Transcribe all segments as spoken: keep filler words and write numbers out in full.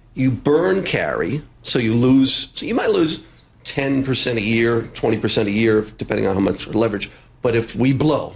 You burn carry, so you lose. So you might lose ten percent a year, twenty percent a year, depending on how much leverage. But if we blow,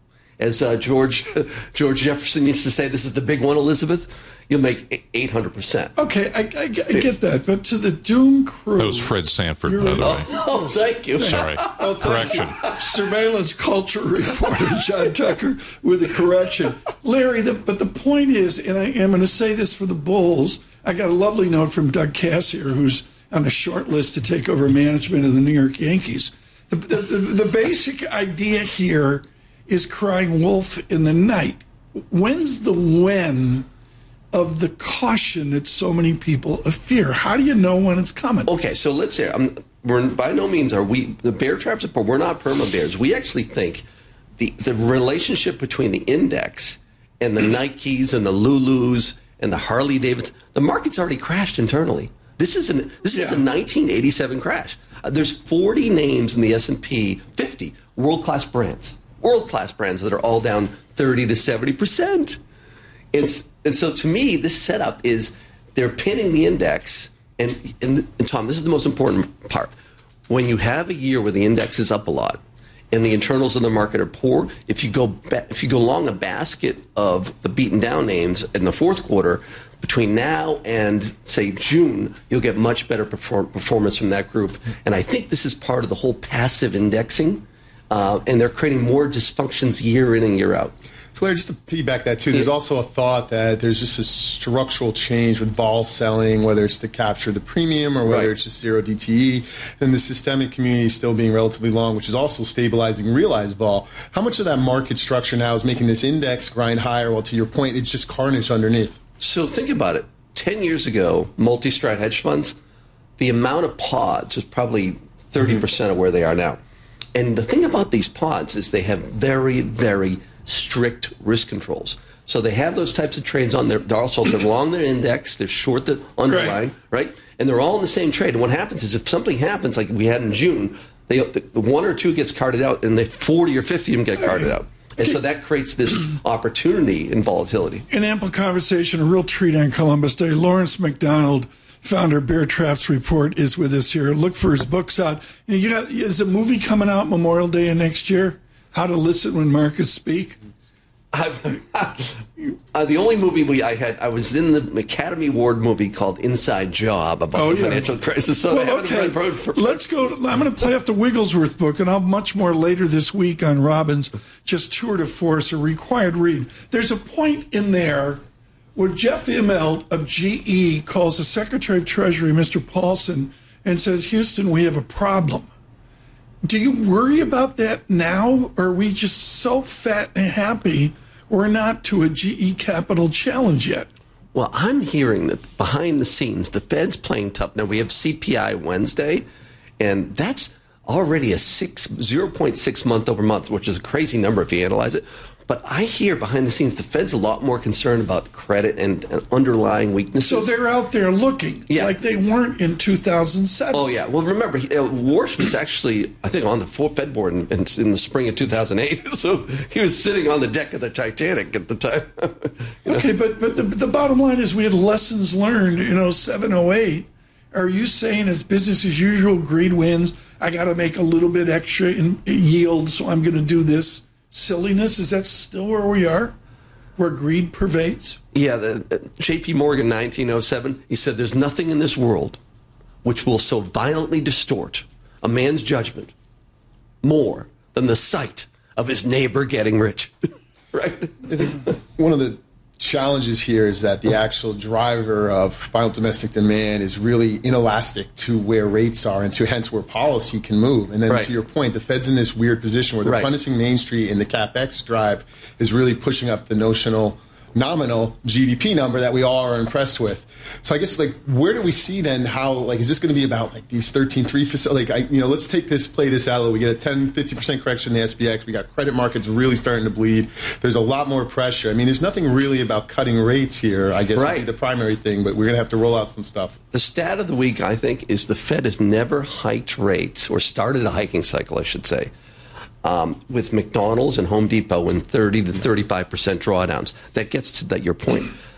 as uh, George George Jefferson used to say, this is the big one, Elizabeth, you'll make eight hundred percent. Okay, I, I, I get that. But to the doom crew. That was Fred Sanford, by the way. Oh, oh, thank you. Sorry. Oh, thank correction. you. Surveillance culture reporter John Tucker with a correction. Larry, the, but the point is, and I am going to say this for the Bulls, I got a lovely note from Doug Cassier, who's on a short list to take over management of the New York Yankees. The, the, the, the basic idea here is crying wolf in the night. When's the when of the caution that so many people fear? How do you know when it's coming? Okay, so let's hear. Um, we're by no means are we the bear traps, but we're not perma bears. We actually think the the relationship between the index and the Nikes and the Lulus and the Harley Davidson, the market's already crashed internally. This is an this yeah. is a nineteen eighty-seven crash. Uh, there's forty names in the S and P, fifty world class brands, world class brands that are all down thirty to seventy percent. It's and so to me, this setup is they're pinning the index. And, and, and Tom, this is the most important part. When you have a year where the index is up a lot and the internals of the market are poor, if you go ba- if you go long a basket of the beaten down names in the fourth quarter, between now and, say, June, you'll get much better perform- performance from that group. And I think this is part of the whole passive indexing, uh, and they're creating more dysfunctions year in and year out. So Larry, just to piggyback that too, there's also a thought that there's just a structural change with vol selling, whether it's to capture the premium or whether right. it's just zero D T E, and the systemic community still being relatively long, which is also stabilizing realized vol. How much of that market structure now is making this index grind higher? Well, to your point, it's just carnage underneath. So think about it. Ten years ago, multi-strat hedge funds, the amount of pods was probably thirty percent of where they are now. And the thing about these pods is they have very, very strict risk controls. So they have those types of trades on there. They're also they're long their index, they're short the underlying, right. right? And they're all in the same trade. And what happens is if something happens like we had in June, they the, the one or two gets carted out, and the forty or fifty of them get carted out. And so that creates this opportunity in volatility. An ample conversation, a real treat on Columbus Day. Lawrence McDonald, founder of Bear Traps Report, is with us here. Look for his books out. You know, you got, is a movie coming out Memorial Day of next year? How to Listen When Markets Speak? uh, the only movie we I had, I was in the Academy Award movie called Inside Job about oh, the yeah. financial crisis. So well, I haven't okay. read for, Let's go. To, I'm going to play off the Wigglesworth book, and I'll have much more later this week on Robbins' just tour de force, a required read. There's a point in there where Jeff Immelt of G E calls the Secretary of Treasury, Mister Paulson, and says, Houston, we have a problem. Do you worry about that now, or are we just so fat and happy we're not to a G E capital challenge yet? Well, I'm hearing that behind the scenes, the Fed's playing tough. Now, we have C P I Wednesday, and that's already a six, zero point six month over month, which is a crazy number if you analyze it. But I hear behind the scenes, the Fed's a lot more concerned about credit and, and underlying weaknesses. So they're out there looking yeah. like they weren't in two thousand seven. Oh, yeah. Well, remember, he, uh, Warsh was actually, I think, on the Fed board in, in, in the spring of two thousand eight. So he was sitting on the deck of the Titanic at the time. you know? Okay, but, but the, the bottom line is we had lessons learned in oh seven, oh eight. Are you saying as business as usual, greed wins, I got to make a little bit extra in yield, so I'm going to do this? Silliness, is that still where we are, where greed pervades? Yeah, the, uh, J P Morgan, nineteen oh seven, he said, there's nothing in this world which will so violently distort a man's judgment more than the sight of his neighbor getting rich. Right? One of the challenges here is that the actual driver of final domestic demand is really inelastic to where rates are and to hence where policy can move. And then right. to your point, the Fed's in this weird position where they're right. punishing Main Street, and the CapEx drive is really pushing up the notional nominal G D P number that we all are impressed with. So I guess, like, where do we see then how, like, is this going to be about, like, these thirteen three facilities? Like, I, you know, let's take this, play this out a little. We get a ten, fifty percent correction in the S B X. We got credit markets really starting to bleed. There's a lot more pressure. I mean, there's nothing really about cutting rates here, I guess, right. would be the primary thing, but we're going to have to roll out some stuff. The stat of the week, I think, is the Fed has never hiked rates, or started a hiking cycle, I should say, Um, with McDonald's and Home Depot in thirty to thirty-five percent drawdowns. That gets to that your point.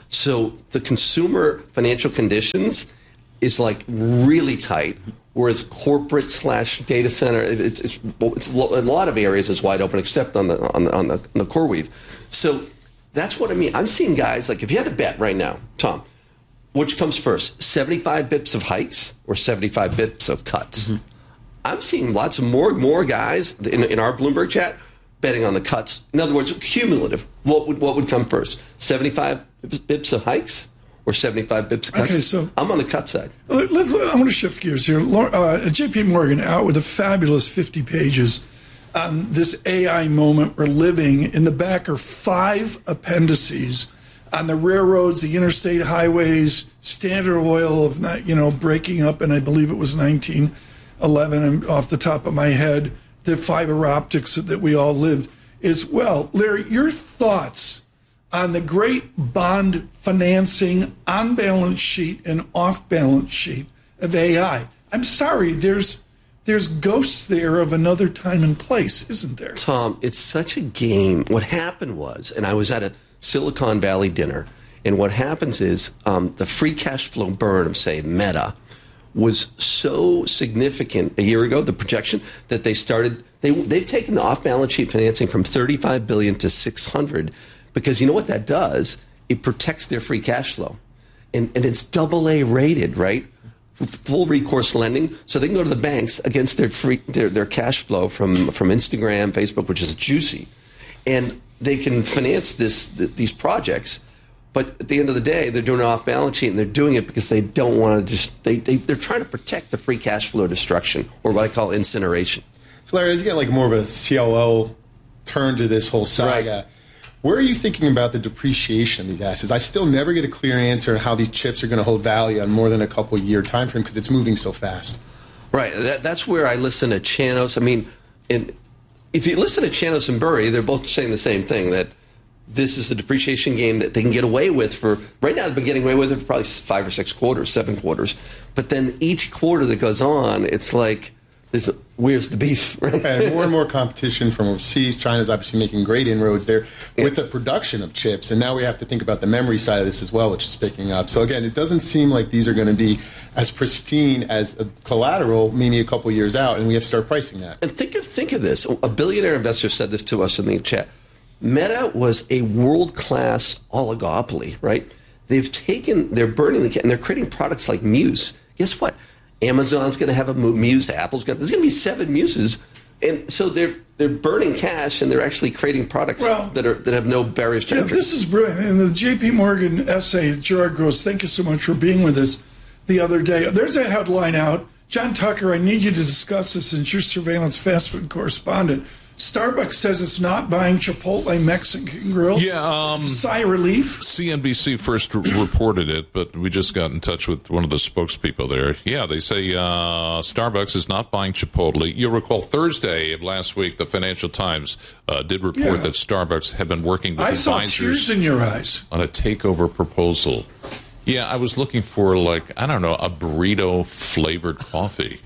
So the consumer financial conditions is like really tight, whereas corporate slash data center, it's, it's, it's in a lot of areas is wide open, except on the on the on the, on the CoreWeave. So that's what I mean. I'm seeing guys like, if you had to bet right now, Tom, which comes first, seventy-five bips of hikes or seventy-five bips of cuts? Mm-hmm. I'm seeing lots of more more guys in, in our Bloomberg chat betting on the cuts. In other words, cumulative. What would what would come first? seventy-five bips of hikes or seventy-five bips of cuts? Okay, so I'm on the cut side. Let, let, I want to shift gears here. Uh, J P Morgan out with a fabulous fifty pages on this A I moment we're living. In the back are five appendices on the railroads, the interstate highways, Standard Oil of not, you know breaking up, and I believe it was nineteen eleven. And off the top of my head, the fiber optics that we all lived as well. Larry, your thoughts on the great bond financing on balance sheet and off balance sheet of A I. I'm sorry, there's there's ghosts there of another time and place, isn't there? Tom, it's such a game. What happened was, and I was at a Silicon Valley dinner, and what happens is um, the free cash flow burn of, say, Meta was so significant a year ago, the projection, that they started, they, they've taken the off-balance sheet financing from thirty-five billion dollars to six hundred, because you know what that does? It protects their free cash flow. And, and it's double A rated, right? Full recourse lending, so they can go to the banks against their free their, their cash flow from, from Instagram, Facebook, which is juicy. And they can finance this th- these projects. But at the end of the day, they're doing it off balance sheet, and they're doing it because they don't want to just, they, they, they're trying to protect the free cash flow destruction, or what I call incineration. So Larry, as you get like more of a C L O turn to this whole saga, Right. Where are you thinking about the depreciation of these assets? I still never get a clear answer on how these chips are going to hold value on more than a couple year time frame because it's moving so fast. Right. That, that's where I listen to Chanos. I mean, in, if you listen to Chanos and Burry, they're both saying the same thing, that this is a depreciation game that they can get away with for, right now they've been getting away with it for probably five or six quarters, seven quarters. But then each quarter that goes on, it's like, there's a, where's the beef? Right? And more and more competition from overseas. China's obviously making great inroads there with yeah. the production of chips. And now we have to think about the memory side of this as well, which is picking up. So again, it doesn't seem like these are going to be as pristine as a collateral maybe a couple years out, and we have to start pricing that. And think of, think of this. A billionaire investor said this to us in the chat. Meta was a world-class oligopoly, right? They've taken, they're burning the, and they're creating products like Muse. Guess what? Amazon's going to have a Muse. Apple's going to, there's going to be seven Muses, and so they're they're burning cash, and they're actually creating products well, that are that have no barriers to yeah, entry. This is brilliant. In the J P Morgan essay, Gerard Gross, thank you so much for being with us the other day. There's a headline out. John Tucker, I need you to discuss this since you're surveillance fast food correspondent. Starbucks says it's not buying Chipotle Mexican Grill. Yeah, um, it's a sigh of relief. C N B C first r- reported it, but we just got in touch with one of the spokespeople there. Yeah, they say uh, Starbucks is not buying Chipotle. You'll recall Thursday of last week, the Financial Times uh, did report yeah. that Starbucks had been working with I advisors saw tears in your eyes. on a takeover proposal. Yeah, I was looking for, like, I don't know, a burrito-flavored coffee.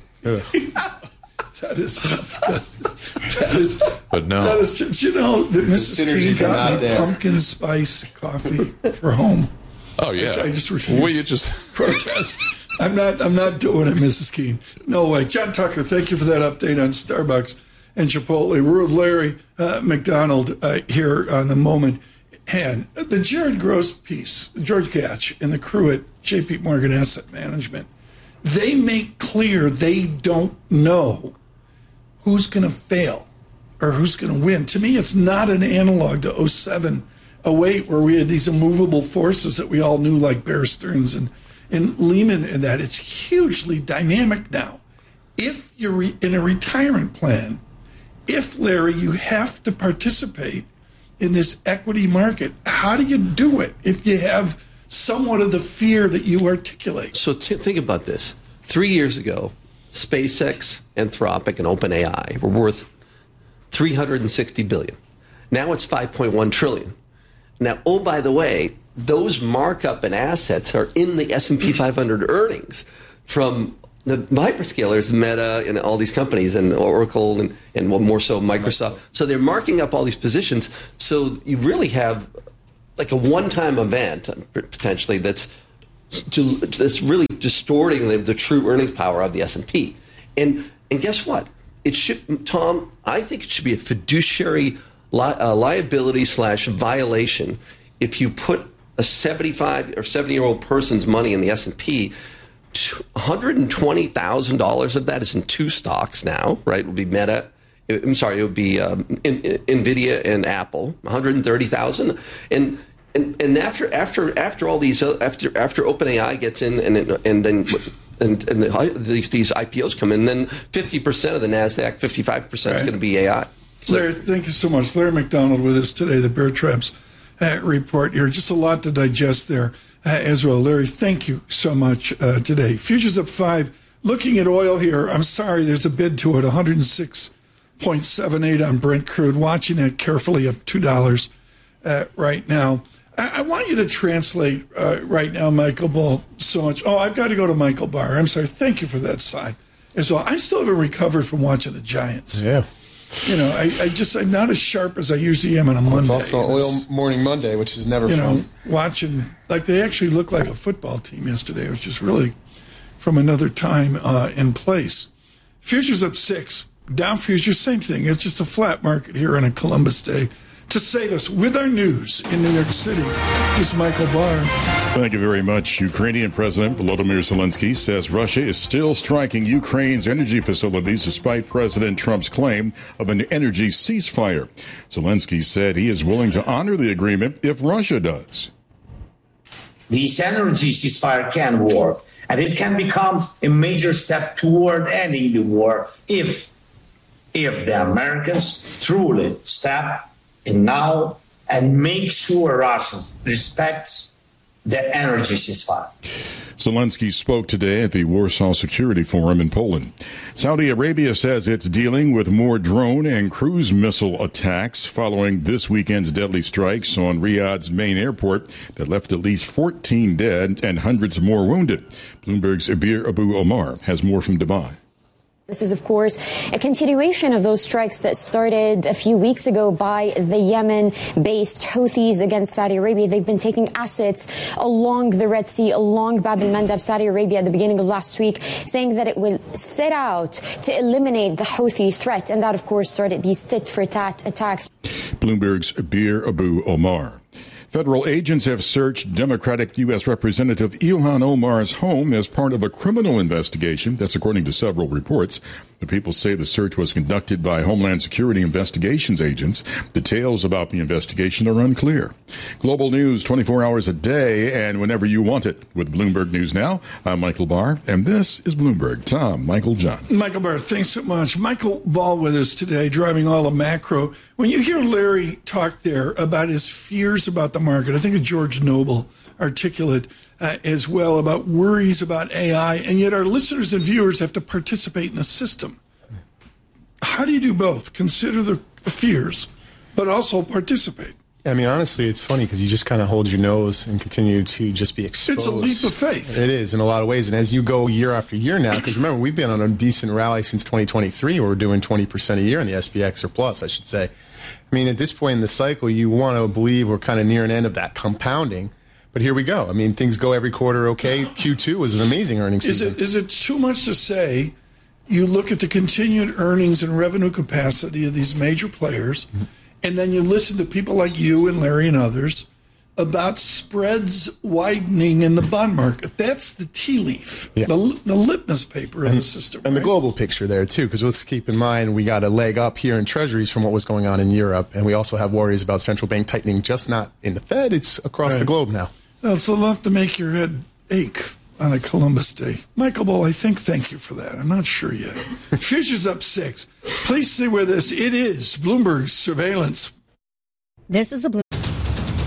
That is disgusting. That is, but no. That is just, you know, that Missus King got me pumpkin spice coffee for home. Oh yeah, I, I just refuse. Well, you just protest. I'm not. I'm not doing it, Missus Keene. No way. John Tucker, thank you for that update on Starbucks and Chipotle. We're with Larry uh, McDonald uh, here on The Moment. And the Gerard Gross piece, George Gatch and the crew at J P Morgan Asset Management, they make clear they don't know who's going to fail or who's going to win. To me, it's not an analog to oh seven, oh eight, where we had these immovable forces that we all knew, like Bear Stearns and, and Lehman and that. It's hugely dynamic now. If you're re- in a retirement plan, if, Larry, you have to participate in this equity market, how do you do it if you have somewhat of the fear that you articulate? So t- think about this. Three years ago, SpaceX, Anthropic, and OpenAI were worth three hundred sixty billion dollars. Now it's five point one trillion dollars. Now, oh, by the way, those markup and assets are in the S and P five hundred earnings from the hyperscalers, Meta, and all these companies, and Oracle, and, and more so Microsoft. So they're marking up all these positions. So you really have like a one-time event potentially that's to, that's really distorting the, the true earning power of the S and P. And and guess what? It should, Tom. I think it should be a fiduciary li- uh, liability slash violation if you put a seventy-five or seventy year old person's money in the S and P. one hundred twenty thousand dollars of that is in two stocks now, right? It would be Meta. I'm sorry, it would be um, in, in, NVIDIA and Apple. one hundred thirty thousand, and and and after after after all these uh, after after OpenAI gets in and and then. And, and the, these, these I P Os come in, then fifty percent of the NASDAQ, fifty-five percent right. is going to be A I. So, Larry, thank you so much. Larry McDonald with us today, the Bear Traps uh, report here. Just a lot to digest there uh, as well. Larry, thank you so much uh, today. Futures up five. Looking at oil here, I'm sorry, there's a bid to it, one hundred six point seven eight on Brent crude. Watching that carefully, up two dollars uh, right now. I want you to translate uh, right now, Michael Ball, so much. Oh, I've got to go to Michael Barr. I'm sorry. Thank you for that sign as well. I still haven't recovered from watching the Giants. Yeah. You know, I, I just, I'm not as sharp as I usually am on a Monday. It's also Oil Morning Monday, which is never you fun. know, watching, like they actually looked like a football team yesterday, which is really from another time uh, and place. Futures up six. Dow futures, same thing. It's just a flat market here on a Columbus Day. To save us with our news in New York City is Michael Barr. Thank you very much. Ukrainian President Volodymyr Zelensky says Russia is still striking Ukraine's energy facilities despite President Trump's claim of an energy ceasefire. Zelensky said he is willing to honor the agreement if Russia does. This energy ceasefire can work, and it can become a major step toward ending the war if, if the Americans truly step in now and make sure Russia respects the energy ceasefire. Zelensky spoke today at the Warsaw Security Forum in Poland. Saudi Arabia says it's dealing with more drone and cruise missile attacks following this weekend's deadly strikes on Riyadh's main airport that left at least fourteen dead and hundreds more wounded. Bloomberg's Abir Abu Omar has more from Dubai. This is, of course, a continuation of those strikes that started a few weeks ago by the Yemen-based Houthis against Saudi Arabia. They've been taking assets along the Red Sea, along Bab el-Mandab, Saudi Arabia, at the beginning of last week, saying that it will set out to eliminate the Houthi threat. And that, of course, started these tit-for-tat attacks. Bloomberg's Abir Abu Omar. Federal agents have searched Democratic U S Representative Ilhan Omar's home as part of a criminal investigation. That's according to several reports. The people say the search was conducted by Homeland Security investigations agents. Details about the investigation are unclear. Global news twenty-four hours a day and whenever you want it. With Bloomberg News Now, I'm Michael Barr, and this is Bloomberg. Tom, Michael, John. Michael Barr, thanks so much. Michael Ball with us today, driving all the macro. When you hear Larry talk there about his fears about the market, I think of George Noble, articulate uh, as well, about worries about A I, and yet our listeners and viewers have to participate in the system. How do you do both? Consider the, the fears, but also participate. I mean, honestly, it's funny because you just kind of hold your nose and continue to just be exposed. It's a leap of faith. It is in a lot of ways. And as you go year after year now, because remember, we've been on a decent rally since twenty twenty-three, where we're doing twenty percent a year in the S P X or plus, I should say. I mean, at this point in the cycle, you want to believe we're kind of near an end of that compounding. But here we go. I mean, things go every quarter okay. Q two was an amazing earnings season. Is it, is it too much to say you look at the continued earnings and revenue capacity of these major players, mm-hmm. and then you listen to people like you and Larry and others about spreads widening in the bond market? That's the tea leaf, yeah. the, the litmus paper and, of the system. And right? the global picture there, too, because let's keep in mind we got a leg up here in treasuries from what was going on in Europe, and we also have worries about central bank tightening, just not in the Fed, it's across right. the globe now. Well, it's enough to make your head ache on a Columbus Day. Michael Ball, I think thank you for that. I'm not sure yet. Futures up six. Please stay with us. It is Bloomberg Surveillance. This is a Bloomberg.